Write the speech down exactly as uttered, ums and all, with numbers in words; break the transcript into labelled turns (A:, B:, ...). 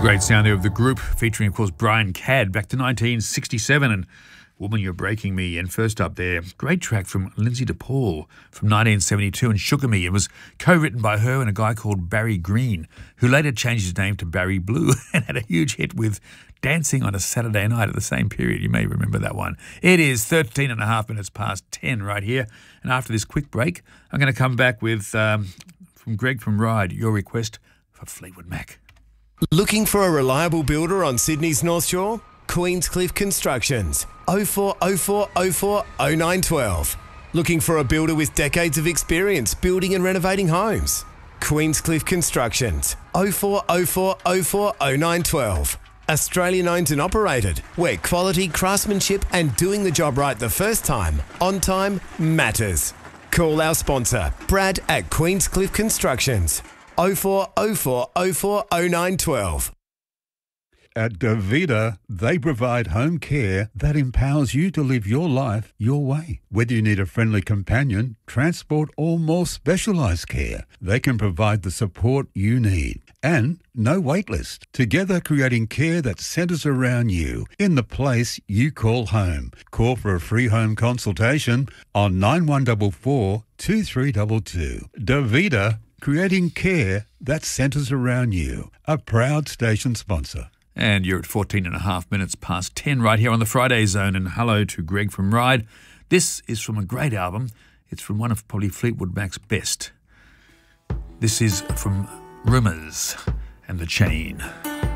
A: Great sound there of The Group, featuring, of course, Brian Cadd, back to nineteen sixty-seven, and Woman, You're Breaking Me. And first up there, great track from Lindsay DePaul from nineteen seventy-two, and Sugar Me. It was co-written by her and a guy called Barry Green, who later changed his name to Barry Blue and had a huge hit with Dancing on a Saturday Night at the same period. You may remember that one. It is thirteen and a half minutes past ten right here. And after this quick break, I'm going to come back with, um, from Greg from Ryde, your request for Fleetwood Mac.
B: Looking for a reliable builder on Sydney's North Shore? Queenscliff Constructions. oh four oh four oh four oh nine one two. Looking for a builder with decades of experience building and renovating homes? Queenscliff Constructions. oh four oh four oh four oh nine one two. Australian owned and operated, where quality, craftsmanship and doing the job right the first time, on time, matters. Call our sponsor, Brad at Queenscliff Constructions. oh four oh four oh four oh nine one two.
C: At Davida, they provide home care that empowers you to live your life your way. Whether you need a friendly companion, transport or more specialised care, they can provide the support you need. And no wait list. Together creating care that centres around you in the place you call home. Call for a free home consultation on nine one four four two three two two. Davida, creating care that centres around you. A proud station sponsor.
A: And you're at fourteen and a half minutes past ten right here on the Friday Zone. And hello to Greg from Ryde. This is from a great album. It's from one of probably Fleetwood Mac's best. This is from Rumours and The Chain.